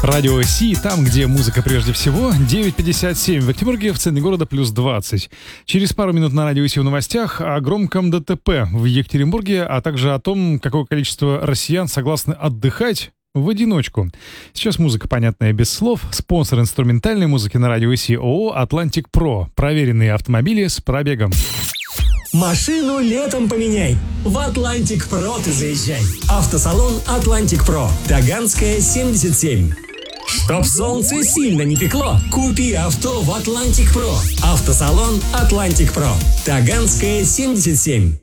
Радио Си, там, где музыка прежде всего. 9:57 в Екатеринбурге, в центре города плюс 20. Через пару минут на Радио Си в новостях о громком ДТП в Екатеринбурге, а также о том, какое количество россиян согласны отдыхать в одиночку. Сейчас музыка, понятная без слов. Спонсор инструментальной музыки на Радио Си ООО «Атлантик Про». Проверенные автомобили с пробегом. Машину летом поменяй. В Атлантик Про ты заезжай. Автосалон Атлантик Про. Таганская, 77. Чтоб солнце сильно не пекло, купи авто в Атлантик Про. Автосалон Атлантик Про. Таганская, 77.